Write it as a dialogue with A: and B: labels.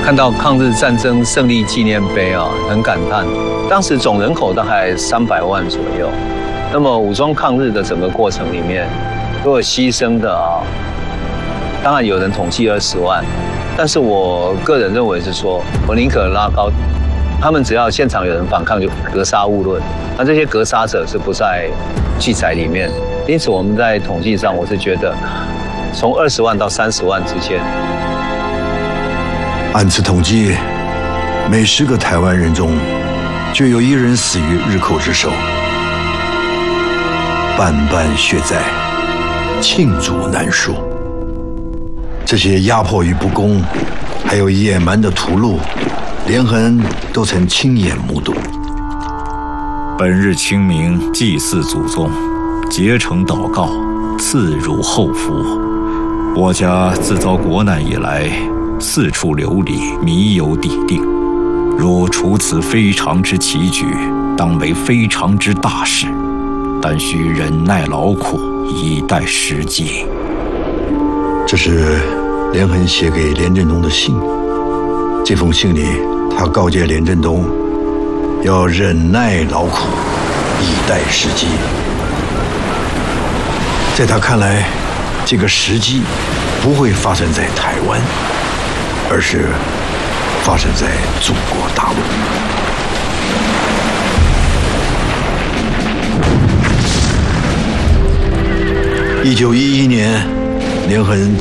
A: 看到抗日战争胜利纪念碑啊，很感叹。当时总人口大概300万左右，那么武装抗日的整个过程里面，都有牺牲的啊。当然有人统计20万，但是我个人认为是说，我宁可拉高，他们只要现场有人反抗就格杀勿论，那这些格杀者是不在记载里面。因此我们在统计上，我是觉得从20万到30万之间。
B: 按此统计，每10个台湾人中，就有1人死于日寇之手，斑斑血债，罄竹难书。这些压迫与不公，还有野蛮的屠戮，连横都曾亲眼目睹。
C: 本日清明，祭祀祖宗，竭诚祷告，赐汝后福。我家自遭国难以来，四处流离，迷有底定。若除此非常之奇举，当为非常之大事，但需忍耐劳苦，以待时机。
B: 这是连横写给连震东的信。这封信里，他告诫连震东要忍耐劳苦，以待时机。在他看来，这个时机不会发生在台湾，而是发生在中国大陆。1911年，连横